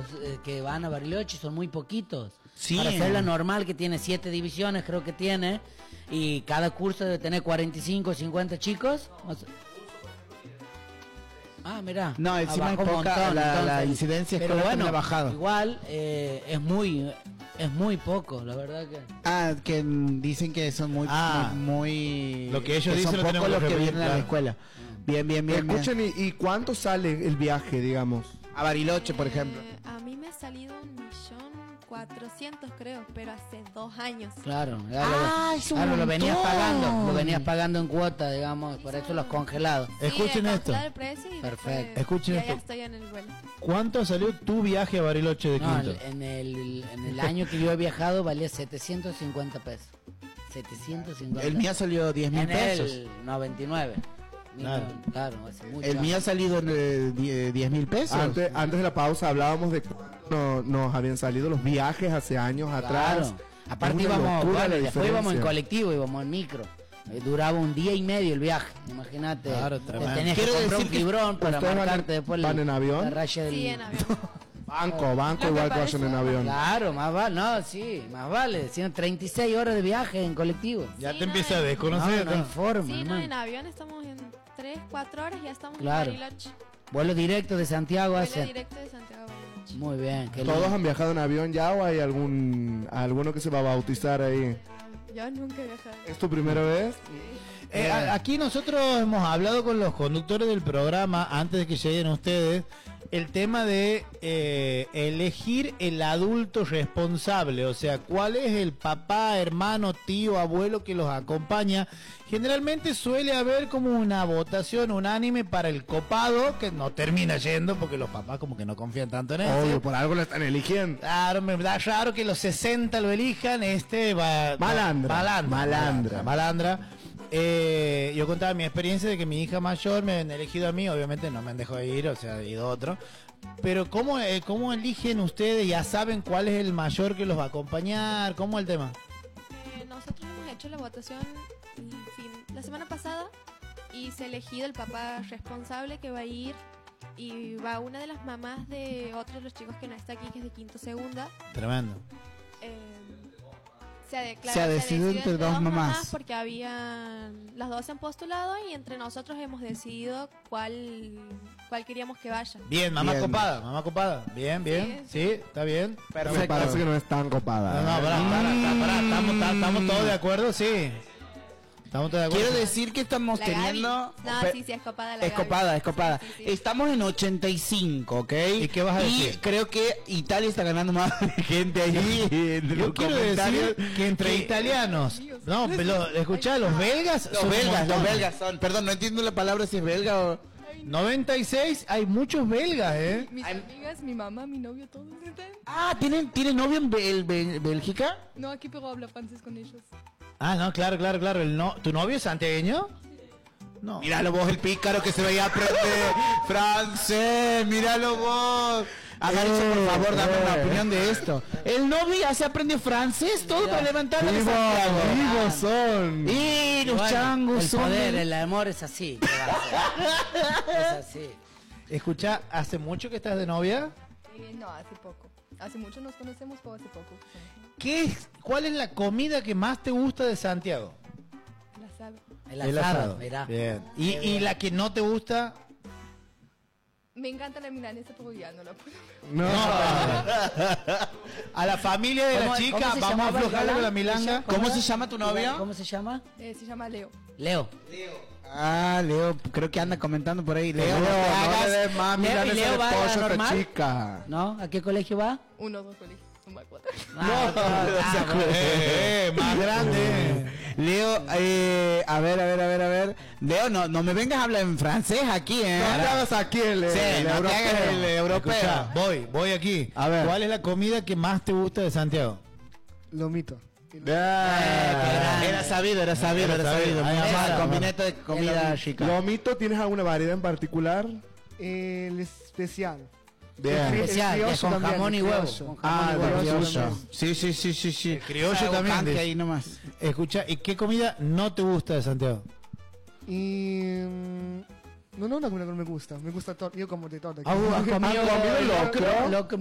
que van a Bariloche son muy poquitos. Sí. Para hacer la normal, que tiene 7 divisiones, creo que tiene, y cada curso debe tener 45 o 50 chicos. Mirá. No, encima es bajó un poca, montón, la entonces. incidencia Pero escolar bueno, ha bajado. igual es muy poco, la verdad que... Que dicen que son muy lo que ellos que dicen son lo tenemos pocos los que que repetir, vienen a la claro. escuela. Bien. Escuchen, ¿y cuánto sale el viaje, digamos? A Bariloche, por ejemplo. A mí me ha salido 1.400.000, creo, pero hace 2 años. Claro, es un claro, lo venías montón. pagando en cuota, digamos, por eso los congelados. Escuchen Sí, esto. calcular el precio y Perfecto. después Escuchen ya esto. estoy en el vuelo. ¿Cuánto salió tu viaje a Bariloche de No, quinto? en el año que yo he viajado valía 750 pesos. 750. El mío ha salido 10.000 en pesos. el 99. Claro, hace mucho. El mío ha salido en 10.000 pesos. Antes de la pausa hablábamos de cuánto nos habían salido los viajes hace años atrás. Aparte Es una íbamos, locura la después íbamos en diferencia. colectivo, íbamos en micro. Duraba un día y medio el viaje, imagínate. Claro, Te tremendo. tenías que Quiero comprar un decir que fibrón para ustedes marcarte después van en avión. la raya del... Sí, en avión. Banco Lo que igual que parece- vayan en avión. Claro, más vale, no, sí, más vale. Hicieron 36 horas de viaje en colectivo. Ya Sí, te no, empieza a en- desconocer. No hay ¿no? forma, Sí, no, hermano. en avión estamos en 3-4 horas y ya estamos Claro. en Bariloche. Vuelo directo de Santiago Vuelo hacia... directo de Santiago a Bariloche. Muy bien. qué ¿Todos lindo. han viajado en avión ya o hay alguno que se va a bautizar ahí? Yo nunca he viajado. ¿Es tu primera vez? Aquí nosotros hemos hablado con los conductores del programa antes de que lleguen ustedes el tema de elegir el adulto responsable, o sea, cuál es el papá, hermano, tío, abuelo que los acompaña. Generalmente suele haber como una votación unánime para el copado, que no termina yendo porque los papás como que no confían tanto en eso. Obvio, por algo lo están eligiendo. Claro, me da raro que los 60 lo elijan, Malandra. Yo contaba mi experiencia de que mi hija mayor me han elegido a mí, obviamente no me han dejado ir, o sea, he ido otro. Pero ¿cómo eligen ustedes? ¿Ya saben cuál es el mayor que los va a acompañar? ¿Cómo es el tema? Nosotros hemos hecho la votación la semana pasada y se ha elegido el papá responsable que va a ir y va una de las mamás de otro de los chicos que no está aquí, que es de quinto segunda. Tremendo. Se ha decidido entre dos mamás. porque las dos se han postulado y entre nosotros hemos decidido cuál queríamos que vaya. Bien, mamá Bien. copada. Bien, sí, está bien. Me parece que no es tan copada. Pará, estamos todos de acuerdo, sí. Estamos todos de acuerdo. Quiero decir que estamos La Gaby. teniendo... No, sí, es copada la Es Gaby. copada. Sí, sí. Estamos en 85, ¿ok? ¿Y qué vas a Y decir? creo que Italia está ganando más gente allí. Yo quiero decir que entre italianos, no, pero escuchá, los belgas, Los son un belgas montón. son. Perdón, no entiendo la palabra si es belga o... 96, hay muchos belgas, Mis amigas, mi mamá, mi novio, todos están. Ah, ¿tienen novio en Bélgica? No, aquí pero habla francés con ellos. Ah, no, claro. ¿Tu novio es santiagueño? No. Míralo vos, el pícaro que se veía a aprender francés. Míralo vos. Hagan eso, por favor, dame una opinión de esto. El novio ya se aprendió francés, todo para levantar la de Santiago. Vivos son. Y los Bueno, changos el son... poder, el amor es así. ¿qué va a hacer? Es así. Escucha, ¿hace mucho que estás de novia? No, hace poco. Hace mucho nos conocemos, pero hace poco. ¿Cuál es la comida que más te gusta de Santiago? El asado. El asado, mirá. Bien. ¿Y la que no te gusta? Me encanta la milanesa, pero ya no la puedo. No. A la familia de la ¿Cómo chica, se vamos a llamaba el aflojarle galán? con la milanga. ¿Cómo se llama tu novia? ¿Cómo se llama? Se llama Leo. Leo. Ah, Leo, creo que anda comentando por ahí. Leo, No, no te no hagas. le des más Leo- milanesa Leo de va a pollo a esta normal. chica. ¿No? ¿A qué colegio va? 1 o 2 colegios. No me acuerdo. Más grande. Leo, a ver. Leo, no me vengas a hablar en francés aquí, ¿eh? No te hagas aquí el Sí, no te hagas el europeo. Escucha, voy aquí. A ver. ¿Cuál es la comida que más te gusta de Santiago? Lomito. Era sabido. Ahí Esa, amado. combineta de comida chica. Lomito, ¿tienes alguna variedad en particular? El especial. Bien. Especial, que es con también, jamón y el huevo. criollo. Con Ah, jamón y de huevo. criollo. también. Sí. criollo Algo también, cante dice. ahí nomás. Escucha, ¿y qué comida no te gusta de Santiago? Y... no, una comida que no me gusta. Me gusta todo. Yo como de todo. ¿Has comido ¿Han comido locro? locro?